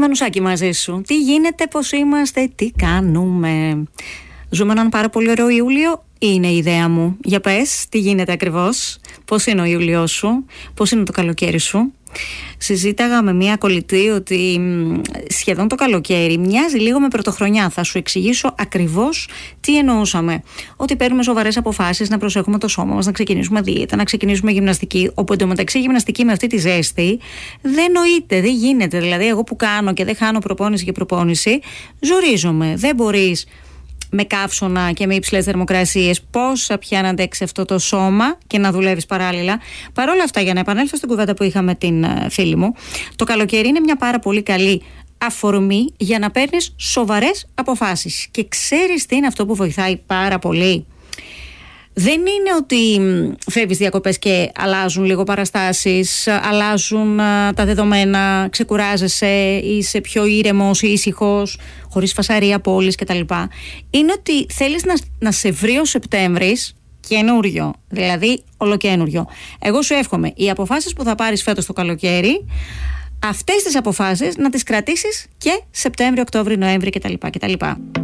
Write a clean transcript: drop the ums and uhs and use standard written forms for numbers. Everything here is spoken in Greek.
Μανουσάκη μαζί σου. Τι γίνεται, πώς είμαστε, τι κάνουμε? Ζούμε έναν πάρα πολύ ωραίο Ιούλιο, είναι η ιδέα μου. Για πες, τι γίνεται ακριβώς, πώς είναι ο Ιούλιος σου, πώς είναι το καλοκαίρι σου? Συζήταγα με μία κολλητή ότι σχεδόν το καλοκαίρι μοιάζει λίγο με πρωτοχρονιά. Θα σου εξηγήσω ακριβώς τι εννοούσαμε. Ότι παίρνουμε σοβαρές αποφάσεις, να προσέχουμε το σώμα μας, να ξεκινήσουμε δίαιτα, να ξεκινήσουμε γυμναστική. Όπου εντωμεταξύ η γυμναστική με αυτή τη ζέστη δεν νοείται, δεν γίνεται. Δηλαδή, εγώ που κάνω και δεν χάνω προπόνηση και προπόνηση, ζορίζομαι. Δεν μπορείς με καύσωνα και με υψηλές θερμοκρασίες πόσα πια να αντέξει αυτό το σώμα και να δουλεύεις παράλληλα. Παρ' όλα αυτά, για να επανέλθω στην κουβέντα που είχαμε την φίλη μου, το καλοκαίρι είναι μια πάρα πολύ καλή αφορμή για να παίρνεις σοβαρές αποφάσεις. Και ξέρεις τι είναι αυτό που βοηθάει πάρα πολύ? Δεν είναι ότι φεύγεις διακοπές και αλλάζουν λίγο παραστάσεις, αλλάζουν τα δεδομένα, ξεκουράζεσαι, είσαι πιο ήρεμος ή ήσυχος, χωρίς φασαρία πόλης κτλ. Είναι ότι θέλεις να σε βρει ο Σεπτέμβρης καινούριο, δηλαδή ολοκένουριο. Εγώ σου εύχομαι οι αποφάσεις που θα πάρεις φέτος το καλοκαίρι, αυτές τις αποφάσεις να τις κρατήσεις και Σεπτέμβριο, Οκτώβριο, Νοέμβριο κτλ.